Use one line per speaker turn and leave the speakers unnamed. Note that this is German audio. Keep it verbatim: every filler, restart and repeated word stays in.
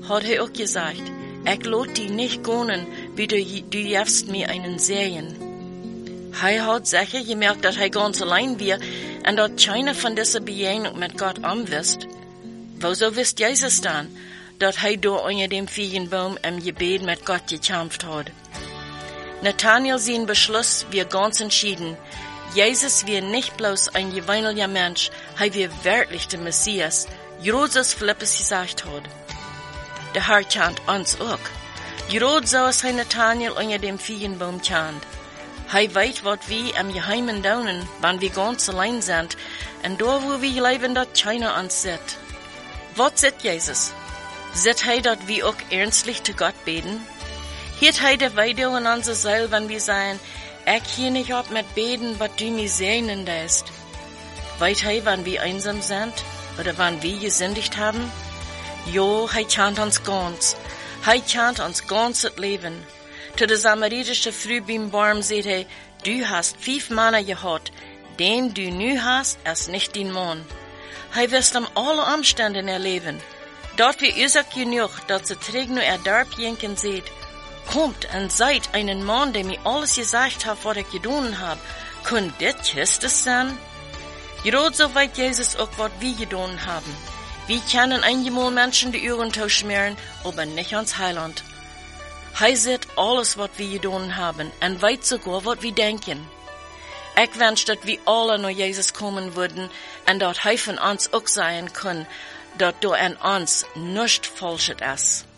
hat er auch gesagt, ich lot die nicht gehen, wie du, du jefst mir einen sehen. Er hat sicher gemerkt, dass er ganz allein war und dass keiner von dieser Begegnung mit Gott anwisst. Wieso wisst Jesus dann, dass er da unter dem Feigenbaum im Gebet mit Gott gekämpft hat? Nathanael sein Beschluss wir ganz entschieden. Jesus wir nicht bloß ein gewöhnlicher Mensch, er wir wirklich der Messias, Jesus Philippus gesagt hat. Der Herr kennt uns auch. Gerade so als er Nathanael unter dem Feigenbaum kennt. Er weiß, was wir im Geheimen tun, wenn wir ganz allein sind, und da, wo wir leben, dass keiner uns sieht. Was sieht Jesus? Sieht er, dass wir auch ernstlich zu Gott beten? Hört er der Weide in unserer Seele, wenn wir sagen, ich hier nicht ab mit beten, was du mir sehnen lässt? Weiß er, wann wir einsam sind, oder wann wir gesündigt haben? Jo, er kennt uns ganz. Er kennt uns ganz das Leben. Zu der samaritische Frau beim Baum sagt er, du hast fünf Männer gehabt, den du nu hast, ist nicht dein Mann. Er wirst um alle Umstände erleben. Dort wie Isaac genug, dass sie trägt nur er darb jenken seht, kommt und seid einen Mann, der mir alles gesagt hat, was ich getan hab. Kann das Christus sein? Gerade so weit Jesus auch, was wir getan haben. Wir können einmal Menschen die Ohren schmieren, aber nicht ans Heiland. Er sieht alles, was wir getan haben, und weiß sogar, was wir denken. Ich wünsche, dass wir alle nach Jesus kommen würden, und dass er von uns auch sein kann, dass da an uns nichts Falsches ist.